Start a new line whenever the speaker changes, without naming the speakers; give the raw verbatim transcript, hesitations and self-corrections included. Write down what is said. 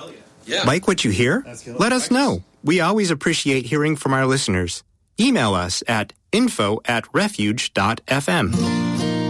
Yeah.
Like what you hear? Let us know. We always appreciate hearing from our listeners. Email us at info at refuge dot f m.